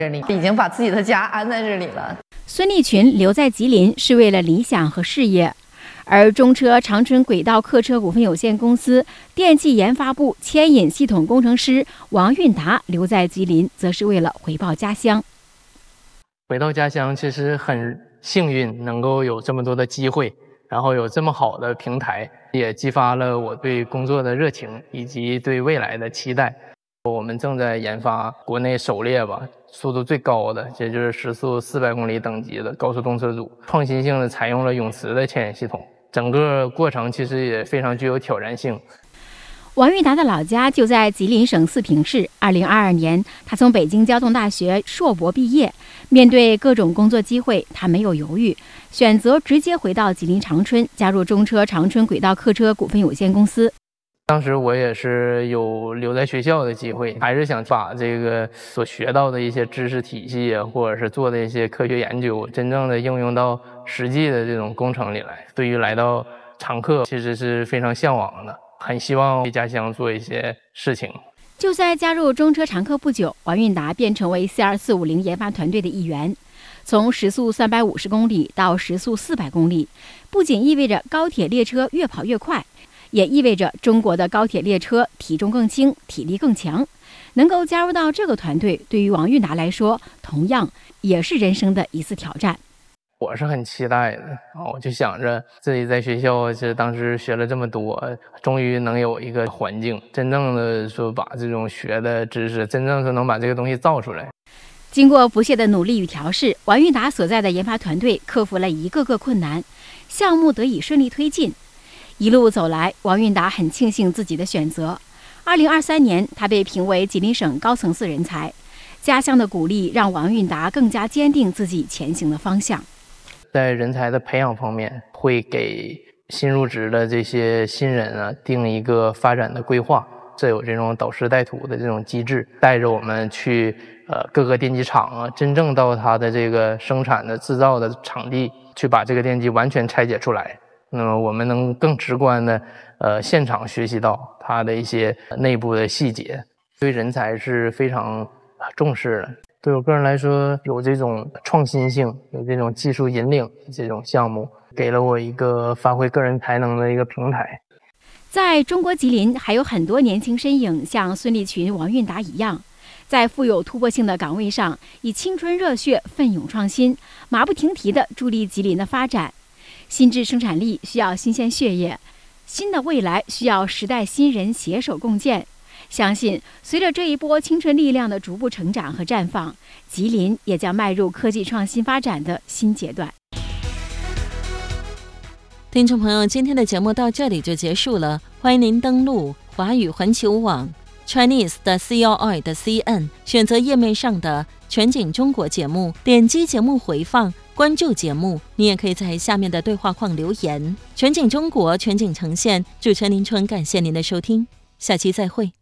这里已经把自己的家安在这里了。 孙立群留在吉林是为了理想和事业，而中车长春轨道客车股份有限公司电气研发部牵引系统工程师王运达留在吉林，则是为了回报家乡。 回到家乡，其实很幸运能够有这么多的机会，然后有这么好的平台，也激发了我对工作的热情以及对未来的期待。我们正在研发国内首列速度最高的，也就是时速400公里等级的高速动车组，创新性的采用了永磁的牵引系统，整个过程其实也非常具有挑战性。 王运达的老家就在吉林省四平市。2022年，他从北京交通大学硕博毕业。面对各种工作机会，他没有犹豫，选择直接回到吉林长春，加入中车长春轨道客车股份有限公司。 当时我也是有留在学校的机会，还是想把这个所学到的一些知识体系或者是做的一些科学研究，真正的应用到实际的这种工程里来。对于来到常客，其实是非常向往的，很希望为家乡做一些事情。 就在加入中车常客不久，王运达便成为 C2450 研发团队的一员。从时速350公里到时速400公里，不仅意味着高铁列车越跑越快，也意味着中国的高铁列车体重更轻，体力更强。能够加入到这个团队，对于王运达来说，同样也是人生的一次挑战。 我是很期待的我就想着自己在学校是当时学了这么多，终于能有一个环境，真正的说把这种学的知识，真正是能把这个东西造出来。 经过不懈的努力与调试，王运达所在的研发团队克服了一个个困难，项目得以顺利推进。一路走来，王运达很庆幸自己的选择。2023年，他被评为吉林省高层次人才。家乡的鼓励让王运达更加坚定自己前行的方向。 在人才的培养方面，会给新入职的这些新人定一个发展的规划，这有这种导师带徒的这种机制，带着我们去各个电机厂真正到它的这个生产的制造的场地，去把这个电机完全拆解出来。那么我们能更直观的现场学习到它的一些内部的细节，对人才是非常重视的。对我个人来说，有这种创新性，有这种技术引领这种项目，给了我一个发挥个人才能的一个平台。 在中国吉林，还有很多年轻身影像孙立群、王运达一样，在富有突破性的岗位上，以青春热血奋勇创新，马不停蹄地助力吉林的发展。新质生产力需要新鲜血液，新的未来需要时代新人携手共建。相信随着这一波青春力量的逐步成长和绽放，吉林也将迈入科技创新发展的新阶段。 听众朋友，今天的节目到这里就结束了，欢迎您登录华语环球网 Chinese 的 CRI.cn， 选择页面上的全景中国节目，点击节目回放，关注节目。你也可以在下面的对话框留言。全景中国，全景呈现，主持人林春，感谢您的收听，下期再会。